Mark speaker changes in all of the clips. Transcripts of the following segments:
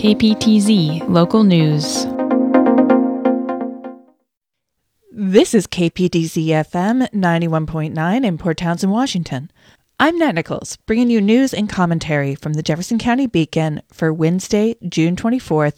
Speaker 1: KPTZ Local News.
Speaker 2: This is KPTZ FM 91.9 in Port Townsend, Washington. I'm Nat Nichols, bringing you news and commentary from the Jefferson County Beacon for Wednesday, June 24th,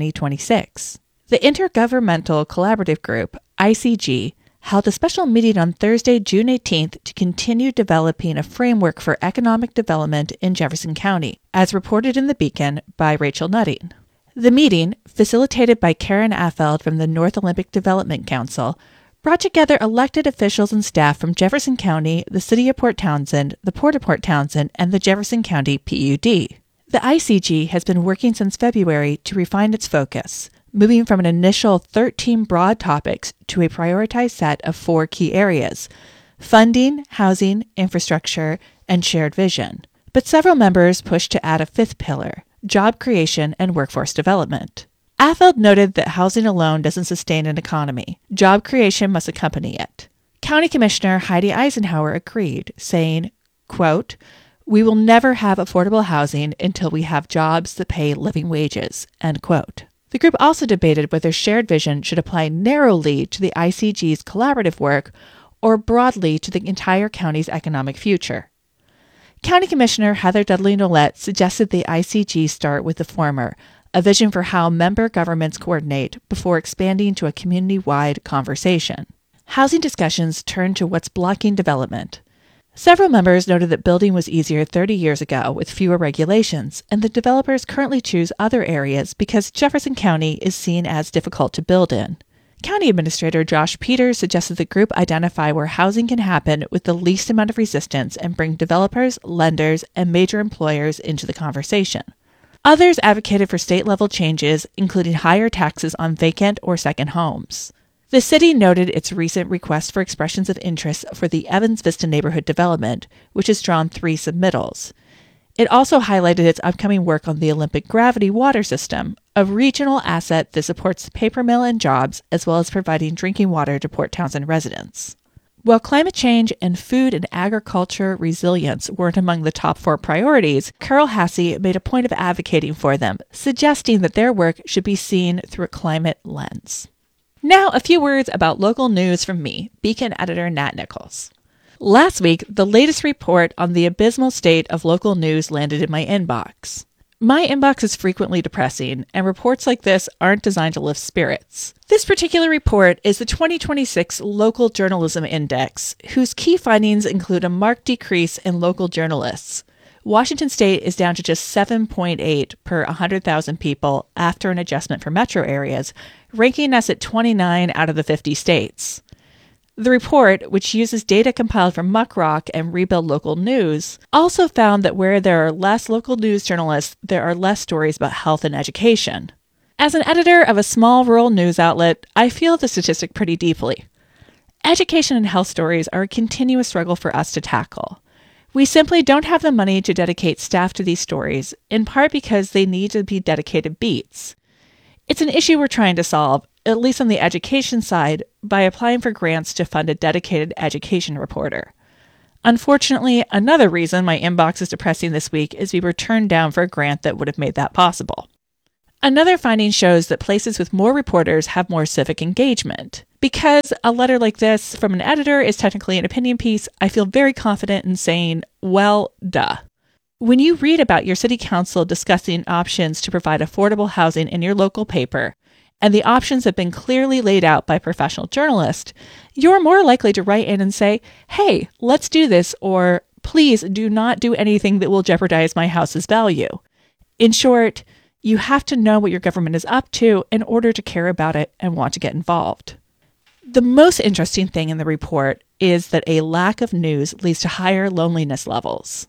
Speaker 2: 2026. The Intergovernmental Collaborative Group, ICG, held a special meeting on Thursday, June 18th to continue developing a framework for economic development in Jefferson County, as reported in the Beacon by Rachel Nutting. The meeting, facilitated by Karen Affeld from the North Olympic Development Council, brought together elected officials and staff from Jefferson County, the City of Port Townsend, the Port of Port Townsend, and the Jefferson County PUD. The ICG has been working since February to refine its focus, moving from an initial 13 broad topics to a prioritized set of 4 key areas: funding, housing, infrastructure, and shared vision. But several members pushed to add a 5th pillar: job creation and workforce development. Affeld noted that housing alone doesn't sustain an economy. Job creation must accompany it. County Commissioner Heidi Eisenhower agreed, saying, quote, "We will never have affordable housing until we have jobs that pay living wages," end quote. The group also debated whether shared vision should apply narrowly to the ICG's collaborative work or broadly to the entire county's economic future. County Commissioner Heather Dudley Nolet suggested the ICG start with the former, a vision for how member governments coordinate before expanding to a community-wide conversation. Housing discussions turned to what's blocking development. Several members noted that building was easier 30 years ago with fewer regulations, and that developers currently choose other areas because Jefferson County is seen as difficult to build in. County Administrator Josh Peters suggested the group identify where housing can happen with the least amount of resistance and bring developers, lenders, and major employers into the conversation. Others advocated for state-level changes, including higher taxes on vacant or second homes. The city noted its recent request for expressions of interest for the Evans Vista neighborhood development, which has drawn 3 submittals. It also highlighted its upcoming work on the Olympic Gravity water system, a regional asset that supports the paper mill and jobs, as well as providing drinking water to Port Townsend residents. While climate change and food and agriculture resilience weren't among the top 4 priorities, Carol Hasse made a point of advocating for them, suggesting that their work should be seen through a climate lens. Now, a few words about local news from me, Beacon editor Nat Nichols. Last week, the latest report on the abysmal state of local news landed in my inbox. My inbox is frequently depressing, and reports like this aren't designed to lift spirits. This particular report is the 2026 Local Journalism Index, whose key findings include a marked decrease in local journalists. Washington State is down to just 7.8 per 100,000 people after an adjustment for metro areas, ranking us at 29 out of the 50 states. The report, which uses data compiled from Muckrock and Rebuild Local News, also found that where there are less local news journalists, there are less stories about health and education. As an editor of a small rural news outlet, I feel the statistic pretty deeply. Education and health stories are a continuous struggle for us to tackle. We simply don't have the money to dedicate staff to these stories, in part because they need to be dedicated beats. It's an issue we're trying to solve, at least on the education side, by applying for grants to fund a dedicated education reporter. Unfortunately, another reason my inbox is depressing this week is we were turned down for a grant that would have made that possible. Another finding shows that places with more reporters have more civic engagement. Because a letter like this from an editor is technically an opinion piece, I feel very confident in saying, well, duh. When you read about your city council discussing options to provide affordable housing in your local paper, and the options have been clearly laid out by professional journalists, you're more likely to write in and say, hey, let's do this, or please do not do anything that will jeopardize my house's value. In short, you have to know what your government is up to in order to care about it and want to get involved. The most interesting thing in the report is that a lack of news leads to higher loneliness levels.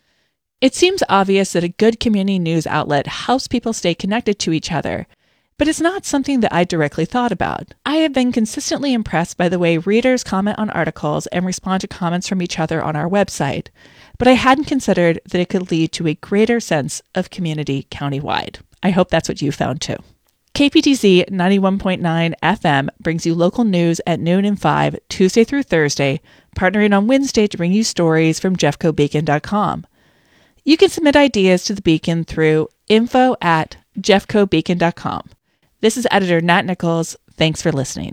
Speaker 2: It seems obvious that a good community news outlet helps people stay connected to each other, but it's not something that I directly thought about. I have been consistently impressed by the way readers comment on articles and respond to comments from each other on our website, but I hadn't considered that it could lead to a greater sense of community countywide. I hope that's what you found too. KPTZ 91.9 FM brings you local news at noon and 5, Tuesday through Thursday, partnering on Wednesday to bring you stories from jeffcobeacon.com. You can submit ideas to the Beacon through info@jeffcobeacon.com. jeffcobeacon.com. This is editor Nat Nichols. Thanks for listening.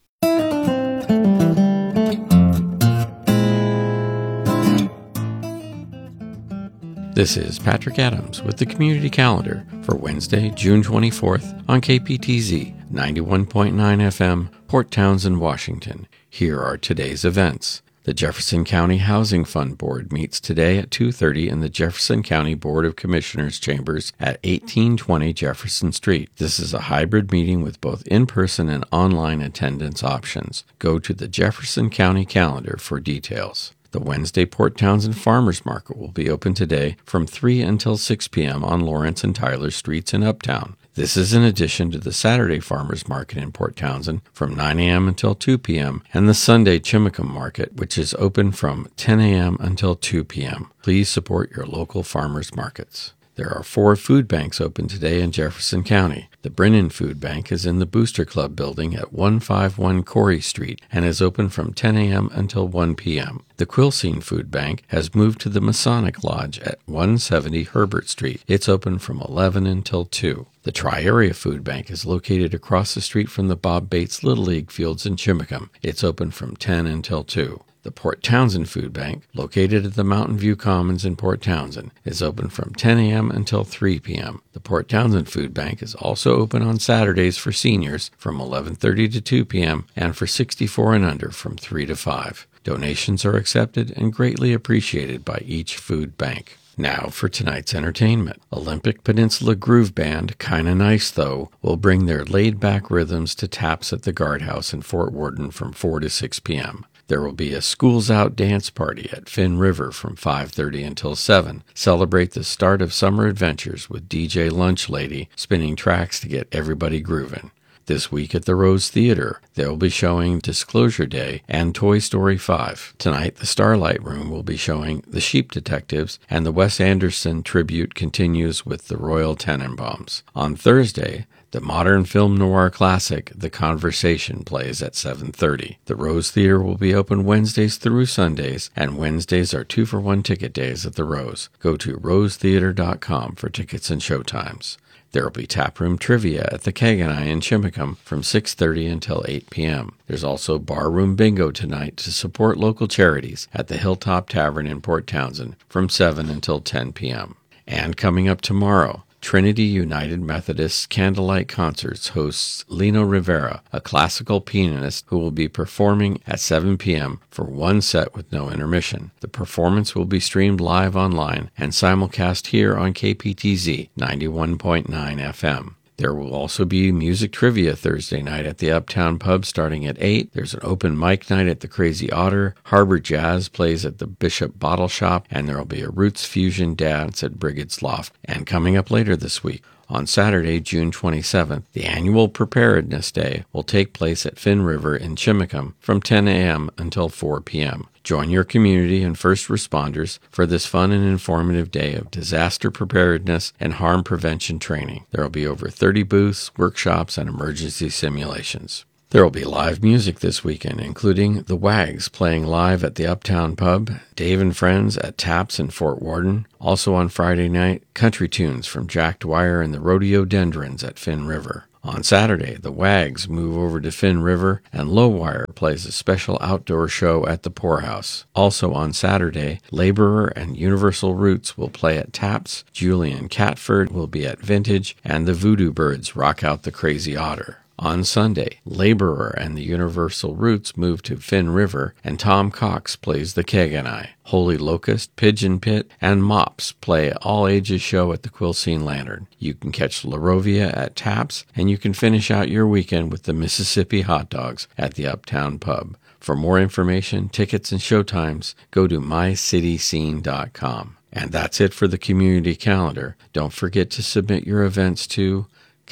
Speaker 1: This is Patrick Adams with the Community Calendar for Wednesday, June 24th on KPTZ 91.9 FM, Port Townsend, Washington. Here are today's events. The Jefferson County Housing Fund Board meets today at 2:30 in the Jefferson County Board of Commissioners chambers at 1820 Jefferson Street. This is a hybrid meeting with both in-person and online attendance options. Go to the Jefferson County Calendar for details. The Wednesday Port Townsend Farmers Market will be open today from 3 until 6 p.m. on Lawrence and Tyler Streets in Uptown. This is in addition to the Saturday Farmers Market in Port Townsend from 9 a.m. until 2 p.m. and the Sunday Chimacum Market, which is open from 10 a.m. until 2 p.m. Please support your local farmers markets. There are 4 food banks open today in Jefferson County. The Brennan Food Bank is in the Booster Club building at 151 Corey Street and is open from 10 a.m. until 1 p.m. The Quilcene Food Bank has moved to the Masonic Lodge at 170 Herbert Street. It's open from 11 until 2. The Tri-Area Food Bank is located across the street from the Bob Bates Little League fields in Chimacum. It's open from 10 until 2. The Port Townsend Food Bank, located at the Mountain View Commons in Port Townsend, is open from 10 a.m. until 3 p.m. The Port Townsend Food Bank is also open on Saturdays for seniors from 11:30 to 2 p.m. and for 64 and under from 3 to 5. Donations are accepted and greatly appreciated by each food bank. Now for tonight's entertainment. Olympic Peninsula Groove Band, Kinda Nice Though, will bring their laid-back rhythms to taps at the Guardhouse in Fort Worden from 4 to 6 p.m. There will be a Schools Out dance party at Finn River from 5:30 until 7. Celebrate the start of summer adventures with DJ Lunch Lady spinning tracks to get everybody grooving. This week at the Rose Theater, they will be showing Disclosure Day and Toy Story 5. Tonight, the Starlight Room will be showing The Sheep Detectives, and the Wes Anderson tribute continues with the Royal Tenenbaums. On Thursday, the modern film noir classic, The Conversation, plays at 7:30. The Rose Theater will be open Wednesdays through Sundays, and Wednesdays are 2-for-1 ticket days at the Rose. Go to rosetheater.com for tickets and showtimes. There will be taproom trivia at the Keg and I in Chimacum from 6:30 until 8 p.m. There's also barroom bingo tonight to support local charities at the Hilltop Tavern in Port Townsend from 7 until 10 p.m. And coming up tomorrow, Trinity United Methodist Candlelight Concerts hosts Lino Rivera, a classical pianist who will be performing at 7 p.m. for one set with no intermission. The performance will be streamed live online and simulcast here on KPTZ 91.9 FM. There will also be music trivia Thursday night at the Uptown Pub starting at 8. There's an open mic night at the Crazy Otter. Harbor Jazz plays at the Bishop Bottle Shop, and there will be a Roots Fusion dance at Brigade's Loft. And coming up later this week, on Saturday, June 27th, the annual Preparedness Day will take place at Finn River in Chimacum from 10 a.m. until 4 p.m. Join your community and first responders for this fun and informative day of disaster preparedness and harm prevention training. There will be over 30 booths, workshops, and emergency simulations. There will be live music this weekend, including the Wags playing live at the Uptown Pub, Dave and Friends at Taps in Fort Worden. Also on Friday night, country tunes from Jack Dwyer and the Rodeo Dendrons at Finn River. On Saturday, the Wags move over to Finn River, and Lowwire plays a special outdoor show at the Poorhouse. Also on Saturday, Laborer and Universal Roots will play at Taps, Julian Catford will be at Vintage, and the Voodoo Birds rock out the Crazy Otter. On Sunday, Laborer and the Universal Roots move to Finn River, and Tom Cox plays the Keg and I. Holy Locust, Pigeon Pit, and Mops play all-ages show at the Quilcene Lantern. You can catch La Rovia at Taps, and you can finish out your weekend with the Mississippi Hot Dogs at the Uptown Pub. For more information, tickets, and showtimes, go to mycityscene.com. And that's it for the community calendar. Don't forget to submit your events to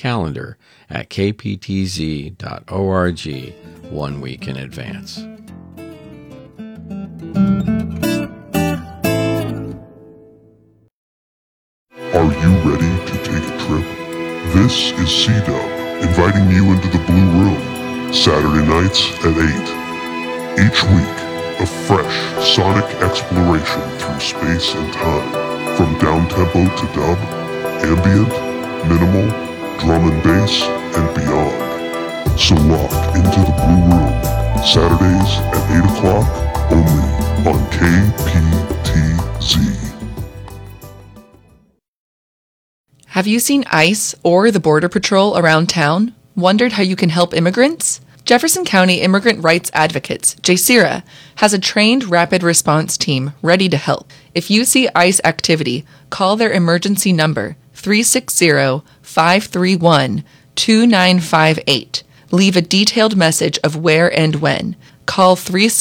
Speaker 1: calendar@kptz.org 1 week in advance.
Speaker 3: Are you ready to take a trip? This is C-Dub inviting you into the Blue Room, Saturday nights at 8. Each week, a fresh sonic exploration through space and time, from downtempo to dub, ambient, minimal, drum and bass, and beyond. So lock into the Blue Room, Saturdays at 8 o'clock, only on KPTZ.
Speaker 4: Have you seen ICE or the Border Patrol around town? Wondered how you can help immigrants? Jefferson County Immigrant Rights Advocates, JCIRA, has a trained rapid response team ready to help. If you see ICE activity, call their emergency number, 360-531-2958. Leave a detailed message of where and when. Call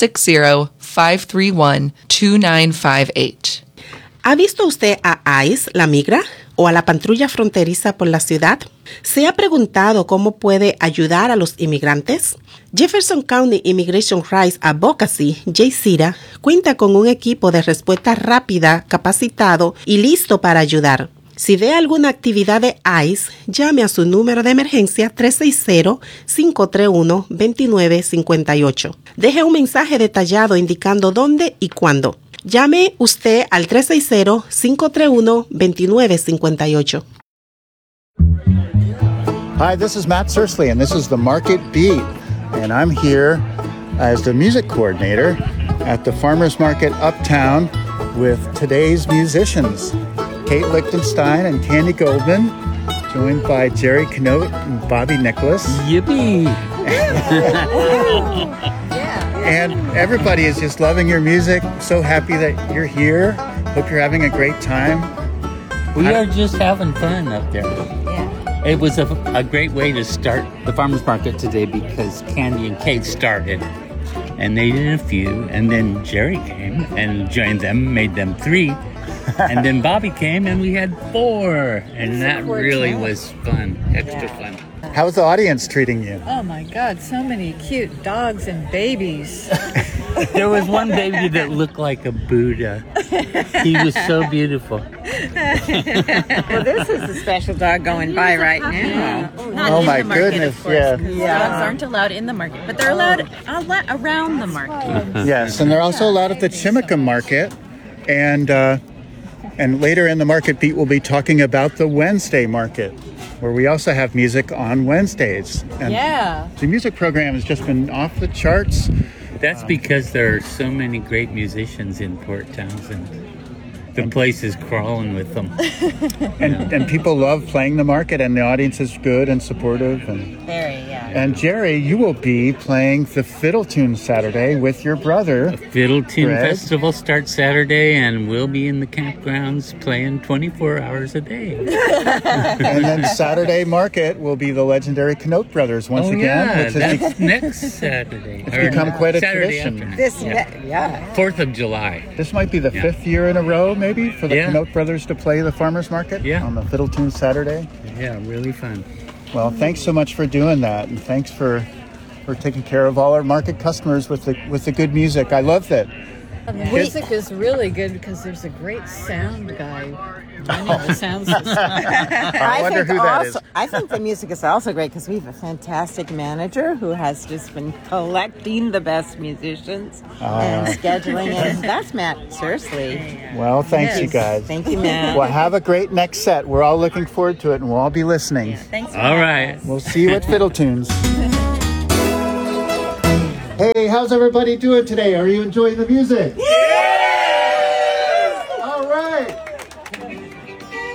Speaker 4: 360-531-2958.
Speaker 5: ¿Ha visto usted a ICE, la migra, o a la patrulla fronteriza por la ciudad? ¿Se ha preguntado cómo puede ayudar a los inmigrantes? Jefferson County Immigration Rights Advocacy, JCIRA, cuenta con un equipo de respuesta rápida, capacitado y listo para ayudar. Si ve alguna actividad de ICE, llame a su número de emergencia 360-531-2958. Deje un mensaje detallado indicando dónde y cuándo. Llame usted al 360-531-2958.
Speaker 6: Hi, this is Matt Sursley, and this is the Market Beat. And I'm here as the music coordinator at the Farmers Market Uptown with today's musicians. Kate Lichtenstein and Candy Goldman, joined by Jerry Knote and Bobby Nicholas.
Speaker 7: Yippee!
Speaker 6: And everybody is just loving your music. So happy that you're here. Hope you're having a great time.
Speaker 7: We are just having fun up there. Yeah. It was a great way to start the farmers market today because Candy and Kate started. And they did a few, and then Jerry came and joined them, made them 3. And then Bobby came and we had 4. And that really was fun, extra fun.
Speaker 6: How's the audience treating you?
Speaker 8: Oh my God, so many cute dogs and babies.
Speaker 7: There was one baby that looked like a Buddha. He was so beautiful.
Speaker 8: Well, this is a special dog going by right now.
Speaker 6: Oh my goodness, yeah.
Speaker 9: Dogs aren't allowed in the market, but they're allowed around the market.
Speaker 6: Yes, and they're also allowed at the Chimica market. And later in the Market Beat, we'll be talking about the Wednesday market, where we also have music on Wednesdays. And the music program has just been off the charts.
Speaker 7: That's because there are so many great musicians in Port Townsend. The place is crawling with them.
Speaker 6: And people love playing the market, and the audience is good and supportive. And
Speaker 9: Very, yeah.
Speaker 6: And Jerry, you will be playing the Fiddle Tune Saturday with your brother.
Speaker 7: The Fiddle Tune
Speaker 6: Greg.
Speaker 7: Festival starts Saturday, and we'll be in the campgrounds playing 24 hours a day.
Speaker 6: And then Saturday market will be the legendary Knote Brothers once again. Which
Speaker 7: that's next Saturday.
Speaker 6: It's become quite a
Speaker 7: Saturday
Speaker 6: tradition.
Speaker 7: afternoon. 4th of July.
Speaker 6: This might be the 5th year in a row, maybe, for the Knote Brothers to play the farmers market on the Fiddle Tune Saturday.
Speaker 7: Yeah, really fun.
Speaker 6: Well, thanks so much for doing that, and thanks for taking care of all our market customers with the good music. I love that.
Speaker 8: The music is really good because there's a great sound guy running the sound system.
Speaker 6: I wonder who that is.
Speaker 10: I think the music is also great because we have a fantastic manager who has just been collecting the best musicians and scheduling it. That's Matt Sursley.
Speaker 6: Well, thanks, you guys.
Speaker 10: Thank you, Matt.
Speaker 6: Well, have a great next set. We're all looking forward to it, and we'll all be listening.
Speaker 9: Thanks for
Speaker 7: All right.
Speaker 6: We'll see you at Fiddle Tunes. Hey, how's everybody doing today? Are you enjoying the music?
Speaker 10: Yeah!